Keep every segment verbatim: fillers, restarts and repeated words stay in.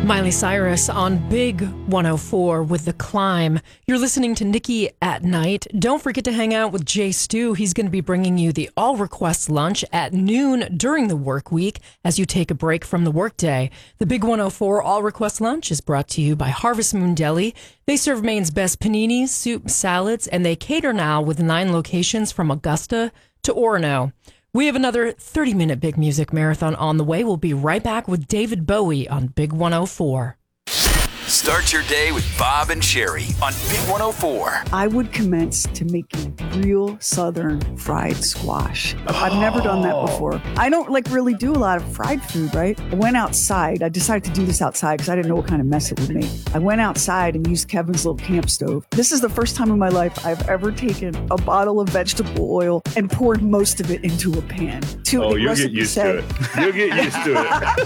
Miley Cyrus on Big one oh four with The Climb. You're listening to Nikki at Night. Don't forget to hang out with Jay Stu. He's going to be bringing you the All Requests lunch at noon during the work week as you take a break from the workday. The Big one oh four All Request lunch is brought to you by Harvest Moon Deli. They serve Maine's best paninis, soup, salads, and they cater now with nine locations from Augusta to Orono. We have another thirty-minute Big Music Marathon on the way. We'll be right back with David Bowie on Big one oh four. Start your day with Bob and Sherry on Big one oh four. I would commence to making real Southern fried squash. I've never done that before. I don't like really do a lot of fried food, right? I went outside. I decided to do this outside because I didn't know what kind of mess it would make. I went outside and used Kevin's little camp stove. This is the first time in my life I've ever taken a bottle of vegetable oil and poured most of it into a pan. To oh, you'll get used said, to it. You'll get used to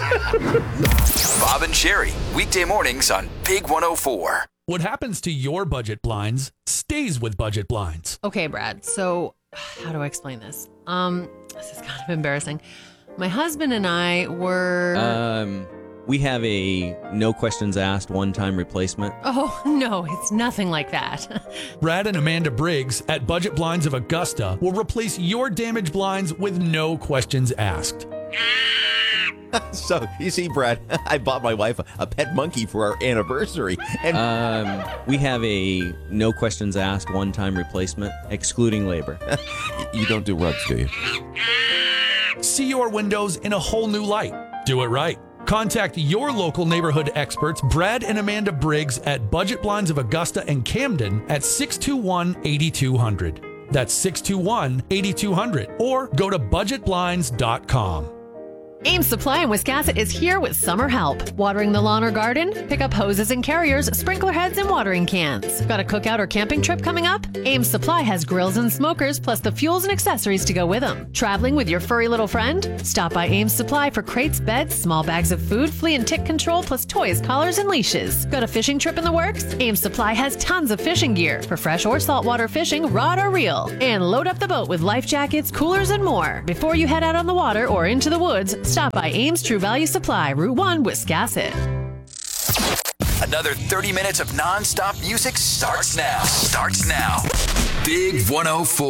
it. Bob and Sherry, weekday mornings on Big one oh four. What happens to your budget blinds stays with Budget Blinds. Okay, Brad. So how do I explain this? Um, this is kind of embarrassing. My husband and I were... Um, we have a no questions asked one-time replacement. Oh, no, it's nothing like that. Brad and Amanda Briggs at Budget Blinds of Augusta will replace your damaged blinds with no questions asked. So, you see, Brad, I bought my wife a, a pet monkey for our anniversary. And um, we have a no questions asked one-time replacement, excluding labor. You don't do rugs, do you? See your windows in a whole new light. Do it right. Contact your local neighborhood experts, Brad and Amanda Briggs at Budget Blinds of Augusta and Camden at six two one, eight two zero zero. That's six two one, eight two zero zero. Or go to budget blinds dot com. Ames Supply in Wiscasset is here with summer help. Watering the lawn or garden? Pick up hoses and carriers, sprinkler heads, and watering cans. Got a cookout or camping trip coming up? Ames Supply has grills and smokers, plus the fuels and accessories to go with them. Traveling with your furry little friend? Stop by Ames Supply for crates, beds, small bags of food, flea and tick control, plus toys, collars, and leashes. Got a fishing trip in the works? Ames Supply has tons of fishing gear for fresh or saltwater fishing, rod or reel. And load up the boat with life jackets, coolers, and more. Before you head out on the water or into the woods, stop by Ames True Value Supply, Route one, Wiscasset. Another thirty minutes of non-stop music starts now. Starts now. Big one oh four.